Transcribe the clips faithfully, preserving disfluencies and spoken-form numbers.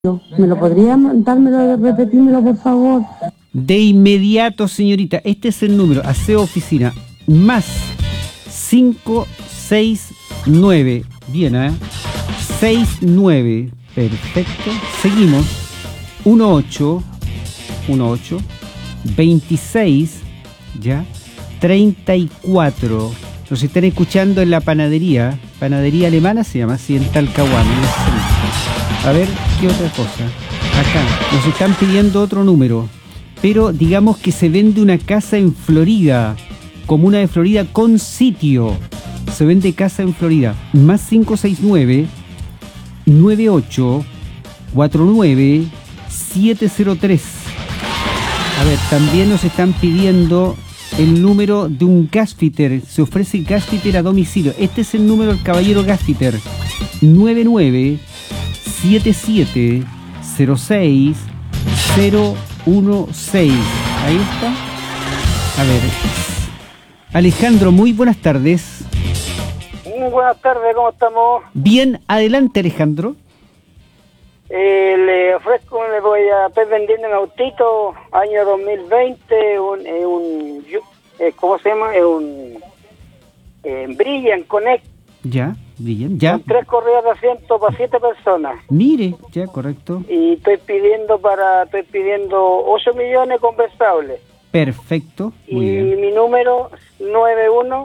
¿Me lo podría dármelo, repetírmelo, por favor? De inmediato, señorita. Este es el número. Aseo Oficina. Más cinco seis nueve. Bien, ¿eh? seis nueve. Perfecto. Seguimos. uno ocho. uno ocho. veintiséis. Ya. treinta y cuatro. Nos están escuchando en la panadería. Panadería alemana se llama así, en Talcahuano. A ver, ¿qué otra cosa? Acá, nos están pidiendo otro número. Pero digamos que se vende una casa en Florida. Comuna de Florida con sitio. Se vende casa en Florida. Más cinco seis nueve, nueve ocho, cuatro nueve, siete cero tres. A ver, también nos están pidiendo el número de un gasfitter. Se ofrece gasfitter a domicilio. Este es el número del caballero gasfitter. nueve nueve siete siete cero seis cero uno seis. Ahí está. A ver. Alejandro, muy buenas tardes. Muy buenas tardes, ¿cómo estamos? Bien, adelante, Alejandro. Eh, le ofrezco, le voy a estoy vendiendo un autito, año dos mil veinte, un, eh, un eh, ¿cómo se llama? Es un eh, Brilliant Connect. Ya, Brilliant, ya. Con tres correas de asiento para siete personas. Mire, ya, correcto. Y estoy pidiendo para, estoy pidiendo ocho millones conversables. Perfecto, muy y bien. mi número nueve uno,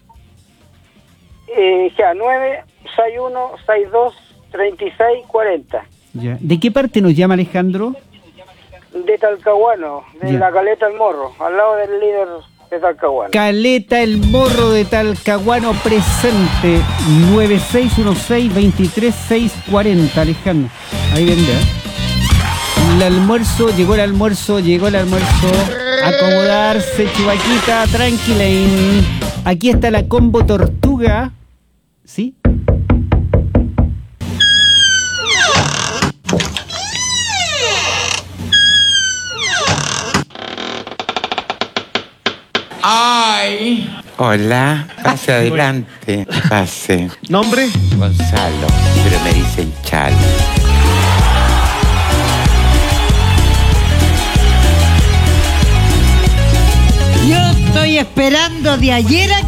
eh, ya, nueve seis uno seis dos tres seis cuatro cero. Ya. ¿De qué parte nos llama Alejandro? De Talcahuano, de Ya. la Caleta El Morro, al lado del líder de Talcahuano. Caleta El Morro de Talcahuano presente. nueve seis uno seis, dos tres seis cuatro cero, Alejandro. Ahí vende, ¿eh? El almuerzo, llegó el almuerzo, llegó el almuerzo. Acomodarse, chivaquita, tranquila. Aquí está la combo tortuga. ¿Sí? ¡Ay! Hola, pase adelante, pase. ¿Nombre? Gonzalo, pero me dicen Chalo. Yo estoy esperando de ayer a